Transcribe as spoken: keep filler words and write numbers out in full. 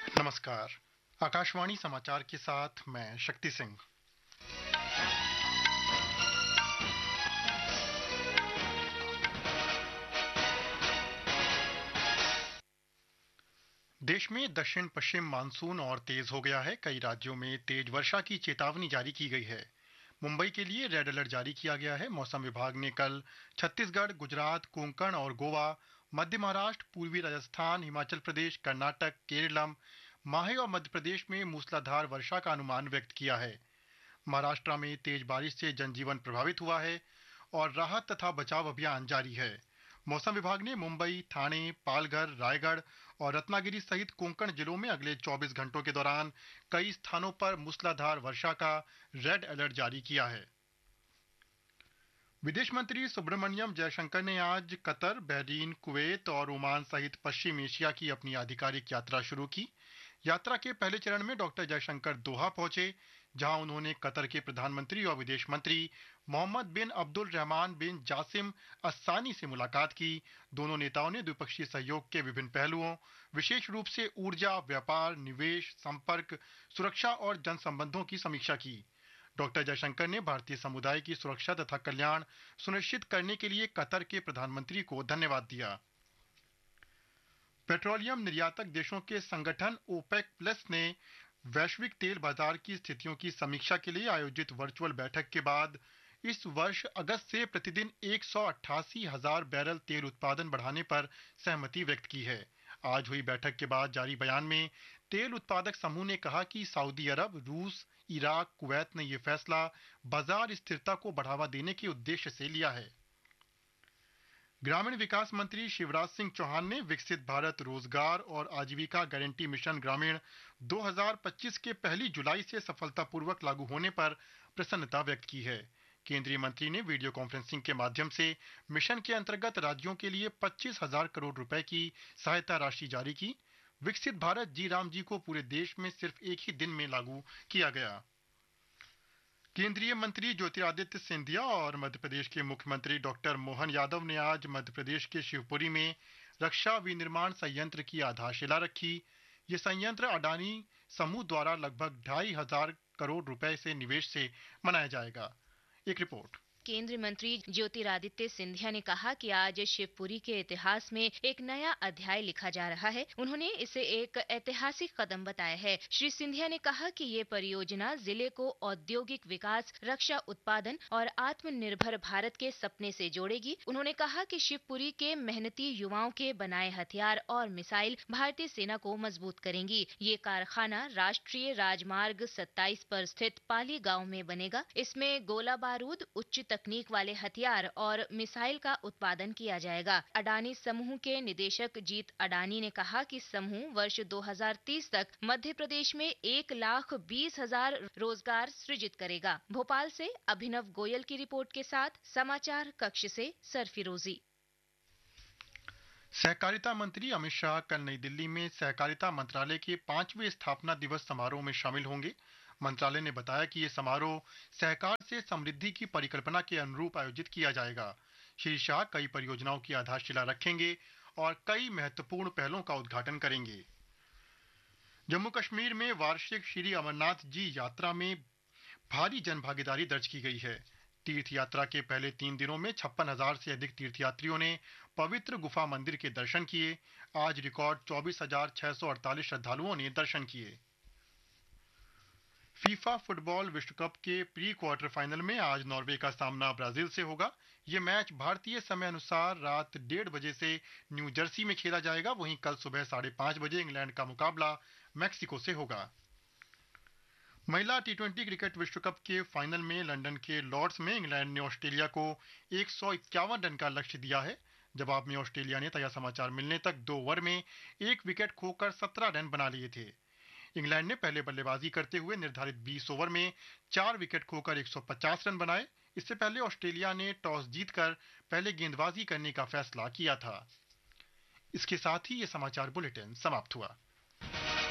नमस्कार। आकाशवाणी समाचार के साथ मैं शक्ति सिंह। देश में दक्षिण पश्चिम मानसून और तेज हो गया है। कई राज्यों में तेज वर्षा की चेतावनी जारी की गई है। मुंबई के लिए रेड अलर्ट जारी किया गया है। मौसम विभाग ने कल छत्तीसगढ़, गुजरात, कोंकण और गोवा, मध्य महाराष्ट्र, पूर्वी राजस्थान, हिमाचल प्रदेश, कर्नाटक, केरलम, माहे और मध्य प्रदेश में मूसलाधार वर्षा का अनुमान व्यक्त किया है। महाराष्ट्र में तेज बारिश से जनजीवन प्रभावित हुआ है और राहत तथा बचाव अभियान जारी है। मौसम विभाग ने मुंबई, ठाणे, पालघर, रायगढ़ और रत्नागिरी सहित कोंकण जिलों में अगले चौबीस घंटों के दौरान कई स्थानों पर मूसलाधार वर्षा का रेड अलर्ट जारी किया है। विदेश मंत्री सुब्रमण्यम जयशंकर ने आज कतर, बहरीन, कुवैत और ओमान सहित पश्चिम एशिया की अपनी आधिकारिक यात्रा शुरू की। यात्रा के पहले चरण में डॉक्टर जयशंकर दोहा पहुंचे, जहां उन्होंने कतर के प्रधानमंत्री और विदेश मंत्री मोहम्मद बिन अब्दुल रहमान बिन जासिम अस्सानी से मुलाकात की। दोनों नेताओं ने द्विपक्षीय सहयोग के विभिन्न पहलुओं, विशेष रूप से ऊर्जा, व्यापार, निवेश, संपर्क, सुरक्षा और जनसंबंधों की समीक्षा की। डॉक्टर जयशंकर ने भारतीय समुदाय की सुरक्षा तथा कल्याण सुनिश्चित करने के लिए कतर के प्रधानमंत्री को धन्यवाद दिया। पेट्रोलियम निर्यातक देशों के संगठन ओपेक प्लस ने वैश्विक तेल बाजार की स्थितियों की समीक्षा के लिए आयोजित वर्चुअल बैठक के बाद इस वर्ष अगस्त से प्रतिदिन एक सौ अट्ठासी हजार बैरल तेल उत्पादन बढ़ाने पर सहमति व्यक्त की है। आज हुई बैठक के बाद जारी बयान में तेल उत्पादक समूह ने कहा कि सऊदी अरब, रूस, इराक, कुवैत ने यह फैसला बाजार स्थिरता को बढ़ावा देने के उद्देश्य से लिया है। ग्रामीण विकास मंत्री शिवराज सिंह चौहान ने विकसित भारत रोजगार और आजीविका गारंटी मिशन ग्रामीण दो हज़ार पच्चीस के पहली जुलाई से सफलतापूर्वक लागू होने पर प्रसन्नता व्यक्त की है। केंद्रीय मंत्री ने वीडियो कॉन्फ्रेंसिंग के माध्यम से मिशन के अंतर्गत राज्यों के लिए पच्चीस हजार करोड़ रुपए की सहायता राशि जारी की। विकसित भारत जी राम जी को पूरे देश में सिर्फ एक ही दिन में लागू किया गया। केंद्रीय मंत्री ज्योतिरादित्य सिंधिया और मध्य प्रदेश के मुख्यमंत्री डॉक्टर मोहन यादव ने आज मध्य प्रदेश के शिवपुरी में रक्षा विनिर्माण संयंत्र की आधारशिला रखी। ये संयंत्र अडानी समूह द्वारा लगभग ढाई हजार करोड़ रुपए से निवेश से बनाया जाएगा। एक रिपोर्ट। केंद्रीय मंत्री ज्योतिरादित्य सिंधिया ने कहा कि आज शिवपुरी के इतिहास में एक नया अध्याय लिखा जा रहा है। उन्होंने इसे एक ऐतिहासिक कदम बताया है। श्री सिंधिया ने कहा कि ये परियोजना जिले को औद्योगिक विकास, रक्षा उत्पादन और आत्मनिर्भर भारत के सपने से जोड़ेगी। उन्होंने कहा कि शिवपुरी के मेहनती युवाओं के बनाए हथियार और मिसाइल भारतीय सेना को मजबूत करेंगी। ये कारखाना राष्ट्रीय राजमार्ग सत्ताईस पर स्थित पाली गांव में बनेगा। इसमें गोला बारूद, उच्च तकनीक वाले हथियार और मिसाइल का उत्पादन किया जाएगा। अडानी समूह के निदेशक जीत अडानी ने कहा कि समूह वर्ष दो हज़ार तीस तक मध्य प्रदेश में एक लाख बीस हजार रोजगार सृजित करेगा। भोपाल से अभिनव गोयल की रिपोर्ट के साथ समाचार कक्ष से सरफिरोजी। सहकारिता मंत्री अमित शाह कल नई दिल्ली में सहकारिता मंत्रालय के पांचवें स्थापना दिवस समारोह में शामिल होंगे। मंत्रालय ने बताया कि यह समारोह सहकार से समृद्धि की परिकल्पना के अनुरूप आयोजित किया जाएगा। श्री शाह कई परियोजनाओं की आधारशिला रखेंगे और कई महत्वपूर्ण पहलों का उद्घाटन करेंगे। जम्मू कश्मीर में वार्षिक श्री अमरनाथ जी यात्रा में भारी जनभागीदारी दर्ज की गई है। तीर्थ यात्रा के पहले तीन दिनों में छप्पन हजार से अधिक तीर्थयात्रियों ने पवित्र गुफा मंदिर के दर्शन किए। आज रिकॉर्ड चौबीस हजार छह सौ अड़तालीस श्रद्धालुओं ने दर्शन किए। फीफा फुटबॉल विश्व कप के प्री क्वार्टर फाइनल में आज नॉर्वे का सामना ब्राजील से होगा। यह मैच भारतीय समय अनुसार रात डेढ़ बजे से न्यू जर्सी में खेला जाएगा। वहीं कल सुबह साढ़े पांच बजे इंग्लैंड का मुकाबला मैक्सिको से होगा। महिला टी ट्वेंटी क्रिकेट विश्व कप के फाइनल में लंदन के लॉर्ड्स में इंग्लैंड ने ऑस्ट्रेलिया को एक सौ इक्यावन रन का लक्ष्य दिया है। जवाब में ऑस्ट्रेलिया ने ताजा समाचार मिलने तक दो ओवर में एक विकेट खोकर सत्रह रन बना लिए थे। इंग्लैंड ने पहले बल्लेबाजी करते हुए निर्धारित बीस ओवर में चार विकेट खोकर एक सौ पचास रन बनाए। इससे पहले ऑस्ट्रेलिया ने टॉस जीतकर पहले गेंदबाजी करने का फैसला किया था। इसके साथ ही ये समाचार बुलेटिन समाप्त हुआ।